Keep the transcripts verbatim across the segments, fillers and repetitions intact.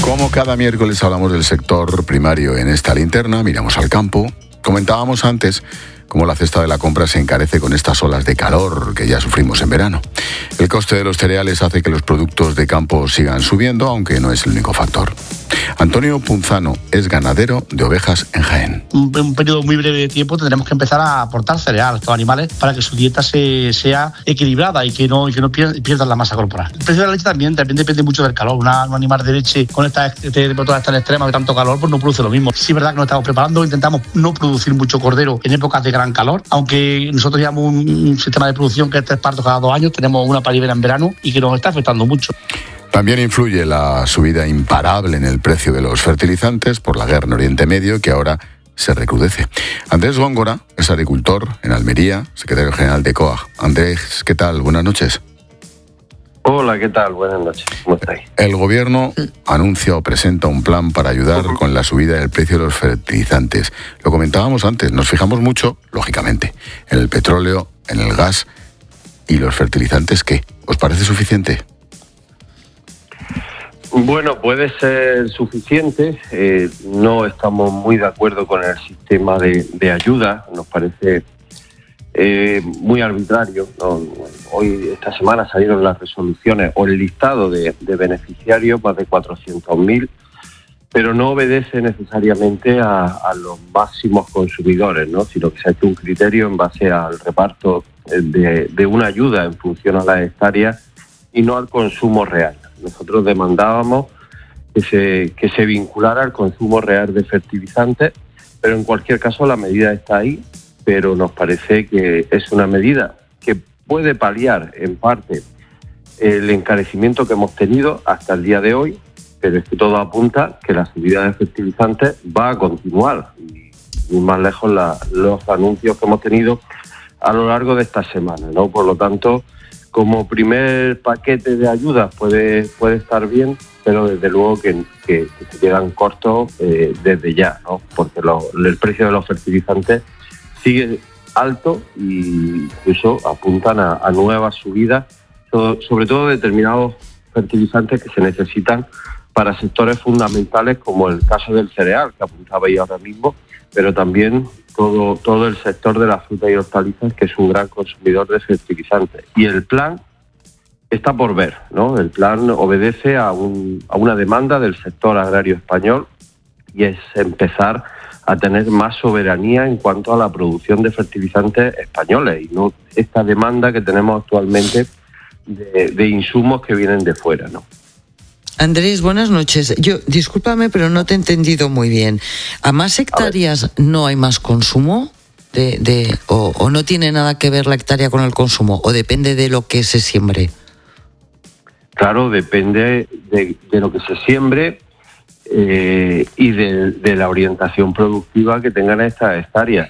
Como cada miércoles hablamos del sector primario en esta linterna, miramos al campo. Comentábamos antes cómo la cesta de la compra se encarece con estas olas de calor que ya sufrimos en verano. El coste de los cereales hace que los productos de campo sigan subiendo, aunque no es el único factor. Antonio Punzano es ganadero de ovejas en Jaén. En un periodo muy breve de tiempo tendremos que empezar a aportar cereal a estos animales para que su dieta se, sea equilibrada y que no, y que no pierdan la masa corporal. El precio de la leche también, también depende mucho del calor. Una, un animal de leche con esta temperaturas tan extremas de tanto calor, pues no produce lo mismo. Sí es verdad que nos estamos preparando, intentamos no producir mucho cordero en épocas de gran calor, aunque nosotros llevamos un, un sistema de producción que es tres partos cada dos años, tenemos una parivera en verano y que nos está afectando mucho. También influye la subida imparable en el precio de los fertilizantes por la guerra en Oriente Medio, que ahora se recrudece. Andrés Góngora es agricultor en Almería, secretario general de C O A G. Andrés, ¿qué tal? Buenas noches. Hola, ¿qué tal? Buenas noches. ¿Cómo estáis? El gobierno anuncia o presenta un plan para ayudar uh-huh. con la subida del precio de los fertilizantes. Lo comentábamos antes, nos fijamos mucho, lógicamente, en el petróleo, en el gas y los fertilizantes. ¿Qué? ¿Os parece suficiente? Bueno, puede ser suficiente. Eh, no estamos muy de acuerdo con el sistema de, de ayuda. Nos parece eh, muy arbitrario, ¿no? Hoy, esta semana, salieron las resoluciones o el listado de, de beneficiarios, más de cuatrocientos mil, pero no obedece necesariamente a, a los máximos consumidores, ¿no? Sino que se ha hecho un criterio en base al reparto de, de una ayuda en función a las hectáreas y no al consumo real. Nosotros demandábamos que se, que se vinculara al consumo real de fertilizantes, pero en cualquier caso la medida está ahí, pero nos parece que es una medida que puede paliar en parte el encarecimiento que hemos tenido hasta el día de hoy, pero es que todo apunta que la subida de fertilizantes va a continuar. Y más lejos la, los anuncios que hemos tenido a lo largo de esta semana, ¿no? Por lo tanto, como primer paquete de ayudas puede, puede estar bien, pero desde luego que, que, que se quedan cortos eh, desde ya, ¿no? Porque lo, el precio de los fertilizantes sigue alto e incluso apuntan a, a nuevas subidas, sobre, sobre todo determinados fertilizantes que se necesitan para sectores fundamentales como el caso del cereal, que apuntabais ahora mismo, pero también todo, todo el sector de las frutas y hortalizas, que es un gran consumidor de fertilizantes. Y el plan está por ver, ¿no? El plan obedece a, un, a una demanda del sector agrario español y es empezar a tener más soberanía en cuanto a la producción de fertilizantes españoles y no esta demanda que tenemos actualmente de, de insumos que vienen de fuera, ¿no? Andrés, buenas noches. Yo, discúlpame, pero no te he entendido muy bien. ¿A más hectáreas no hay más consumo? De, de, o, ¿O no tiene nada que ver la hectárea con el consumo? ¿O depende de lo que se siembre? Claro, depende de, de lo que se siembre eh, y de, de la orientación productiva que tengan estas hectáreas.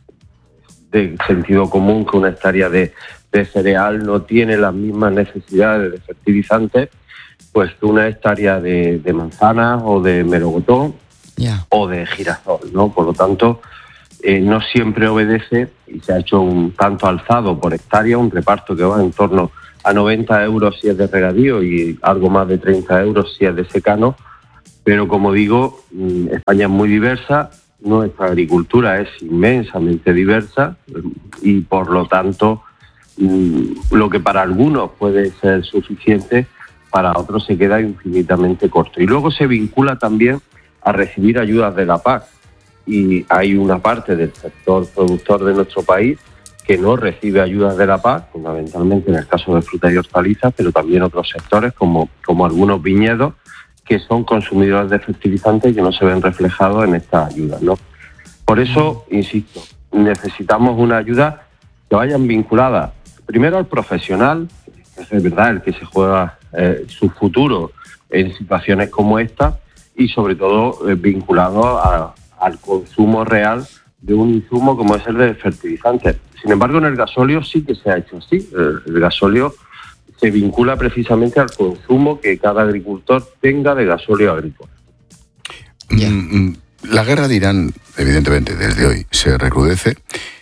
De sentido común que una hectárea de, de cereal no tiene las mismas necesidades de fertilizantes pues que una hectárea de, de manzanas o de melocotón yeah. o de girasol, ¿no? Por lo tanto, eh, no siempre obedece y se ha hecho un tanto alzado por hectárea, un reparto que va en torno a noventa euros si es de regadío y algo más de treinta euros si es de secano, pero como digo, España es muy diversa, nuestra agricultura es inmensamente diversa y por lo tanto lo que para algunos puede ser suficiente, para otros se queda infinitamente corto. Y luego se vincula también a recibir ayudas de la P A C. Y hay una parte del sector productor de nuestro país que no recibe ayudas de la P A C, fundamentalmente en el caso de frutas y hortalizas, pero también otros sectores como, como algunos viñedos que son consumidores de fertilizantes y que no se ven reflejados en estas ayudas, ¿no? Por eso, insisto, necesitamos una ayuda que vayan vinculadas primero al profesional, que es verdad el que se juega Eh, su futuro en situaciones como esta y sobre todo eh, vinculado a, al consumo real de un insumo como es el de fertilizantes. Sin embargo, en el gasóleo sí que se ha hecho así. El, el gasóleo se vincula precisamente al consumo que cada agricultor tenga de gasóleo agrícola. Yeah. La guerra de Irán, evidentemente, desde hoy se recrudece.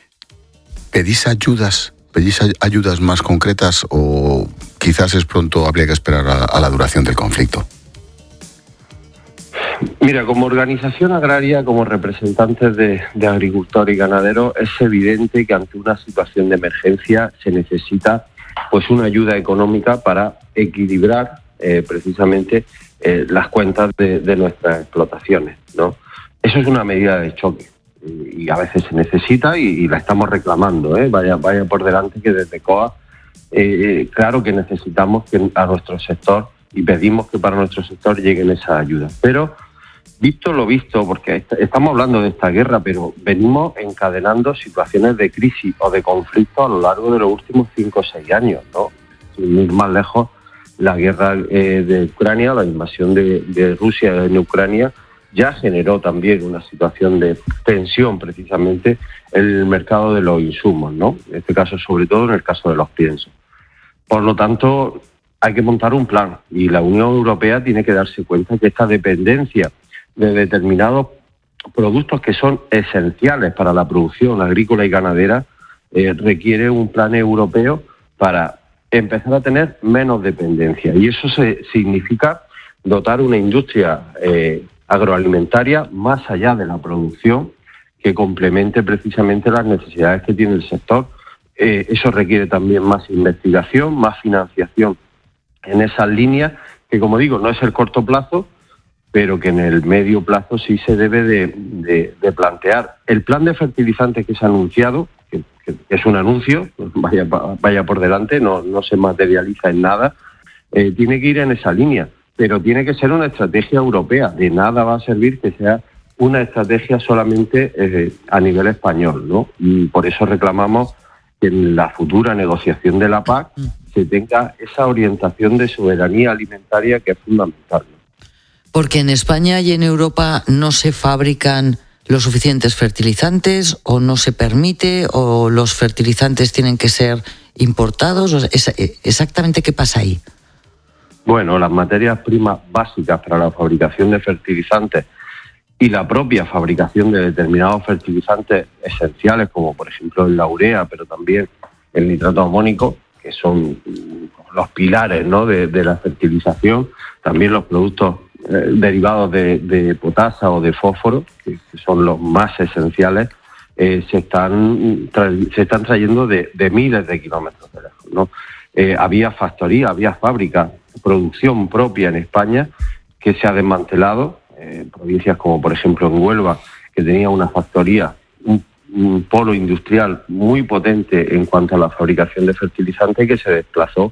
¿Pedís ayudas? ¿Pedís ayudas más concretas o quizás es pronto, habría que esperar a, a la duración del conflicto? Mira, como organización agraria, como representantes de, de agricultores y ganaderos, es evidente que ante una situación de emergencia se necesita pues una ayuda económica para equilibrar eh, precisamente eh, las cuentas de, de nuestras explotaciones, ¿no? Eso es una medida de choque y, y a veces se necesita y, y la estamos reclamando, ¿eh? Vaya, vaya por delante que desde C O A, eh, claro que necesitamos que a nuestro sector y pedimos que para nuestro sector lleguen esas ayudas, pero visto lo visto, porque estamos hablando de esta guerra, pero venimos encadenando situaciones de crisis o de conflicto a lo largo de los últimos cinco o seis años, ¿no? Sin ir más lejos, la guerra eh, de Ucrania, la invasión de, de Rusia en Ucrania, ya generó también una situación de tensión precisamente en el mercado de los insumos, ¿no? En este caso, sobre todo en el caso de los piensos. Por lo tanto, hay que montar un plan y la Unión Europea tiene que darse cuenta que esta dependencia de determinados productos que son esenciales para la producción agrícola y ganadera, eh, requiere un plan europeo para empezar a tener menos dependencia. Y eso se, significa dotar una industria eh, agroalimentaria más allá de la producción que complemente precisamente las necesidades que tiene el sector. Eh, eso requiere también más investigación, más financiación en esas líneas, que como digo, no es el corto plazo, pero que en el medio plazo sí se debe de, de, de plantear. El plan de fertilizantes que se ha anunciado, que, que es un anuncio, vaya, vaya por delante, no, no se materializa en nada, eh, tiene que ir en esa línea, pero tiene que ser una estrategia europea. De nada va a servir que sea una estrategia solamente eh, a nivel español, ¿no? Y por eso reclamamos que en la futura negociación de la P A C se tenga esa orientación de soberanía alimentaria que es fundamental, ¿no? Porque en España y en Europa no se fabrican los suficientes fertilizantes o no se permite o los fertilizantes tienen que ser importados. ¿Exactamente qué pasa ahí? Bueno, las materias primas básicas para la fabricación de fertilizantes y la propia fabricación de determinados fertilizantes esenciales, como por ejemplo la urea, pero también el nitrato amónico, que son los pilares, ¿no?, de, de la fertilización, también los productos eh, derivados de, de potasa o de fósforo, que, que son los más esenciales, eh, se están tra- se están trayendo de, de miles de kilómetros de lejos, ¿no? Eh, había factoría, había fábrica, producción propia en España que se ha desmantelado, en eh, provincias como por ejemplo en Huelva, que tenía una factoría, un, un polo industrial muy potente en cuanto a la fabricación de fertilizantes, que se desplazó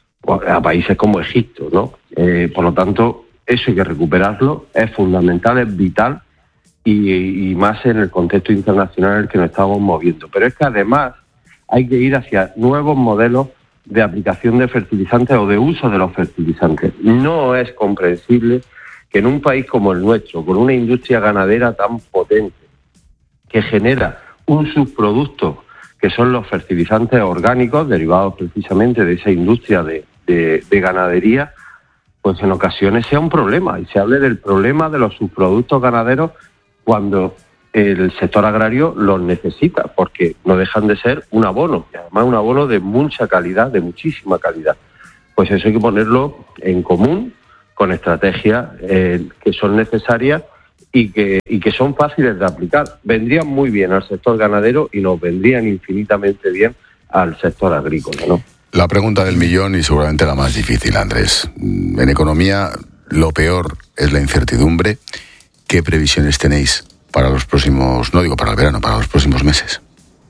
a países como Egipto, ¿no? Eh, por lo tanto, eso hay que recuperarlo, es fundamental, es vital, y, y más en el contexto internacional en el que nos estamos moviendo. Pero es que además hay que ir hacia nuevos modelos de aplicación de fertilizantes o de uso de los fertilizantes. No es comprensible que en un país como el nuestro, con una industria ganadera tan potente, que genera un subproducto que son los fertilizantes orgánicos, derivados precisamente de esa industria de, de, de ganadería, pues en ocasiones sea un problema, y se hable del problema de los subproductos ganaderos cuando el sector agrario los necesita, porque no dejan de ser un abono, y además un abono de mucha calidad, de muchísima calidad. Pues eso hay que ponerlo en común con estrategias eh, que son necesarias y que, y que son fáciles de aplicar. Vendrían muy bien al sector ganadero y nos vendrían infinitamente bien al sector agrícola, ¿no? La pregunta del millón y seguramente la más difícil, Andrés. En economía lo peor es la incertidumbre. ¿Qué previsiones tenéis para los próximos, no digo para el verano, para los próximos meses?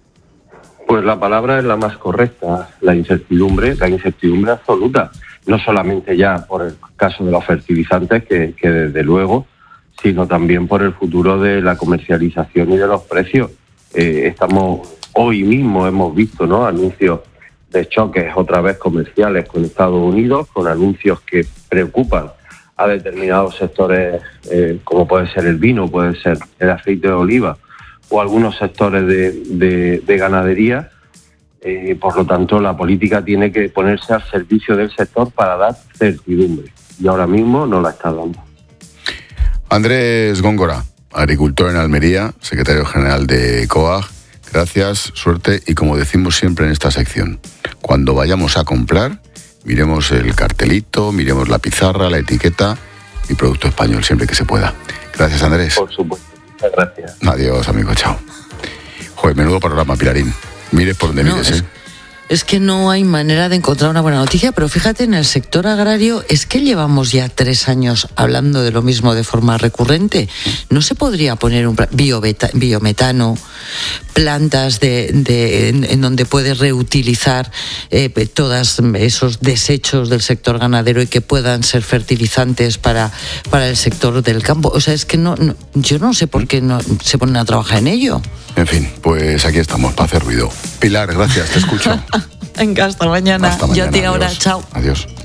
Pues la palabra es la más correcta, la incertidumbre, la incertidumbre absoluta. No solamente ya por el caso de los fertilizantes, que, que desde luego, sino también por el futuro de la comercialización y de los precios. Eh, estamos, hoy mismo hemos visto, ¿no?, anuncios de choques otra vez comerciales con Estados Unidos, con anuncios que preocupan a determinados sectores, eh, como puede ser el vino, puede ser el aceite de oliva o algunos sectores de, de, de ganadería. Eh, por lo tanto, la política tiene que ponerse al servicio del sector para dar certidumbre, y ahora mismo no la está dando. Andrés Góngora, agricultor en Almería, secretario general de C O A G, gracias, suerte, y como decimos siempre en esta sección, cuando vayamos a comprar, miremos el cartelito, miremos la pizarra, la etiqueta y producto español siempre que se pueda. Gracias, Andrés. Por supuesto. Muchas gracias. Adiós, amigo. Chao. Joder, menudo panorama, Pilarín. Mires por donde No, mires, es- ¿eh? Es que no hay manera de encontrar una buena noticia, pero fíjate, en el sector agrario es que llevamos ya tres años hablando de lo mismo de forma recurrente. ¿No se podría poner un pla- biobeta- biometano, plantas de, de- en, en donde puedes reutilizar eh, todos esos desechos del sector ganadero y que puedan ser fertilizantes para, para el sector del campo? O sea, es que no, no- yo no sé por qué no se ponen a trabajar en ello. En fin, pues aquí estamos, para hacer ruido. Pilar, gracias, te escucho. Venga, hasta mañana. Hasta mañana. Yo a ti ahora, adiós. chao. Adiós.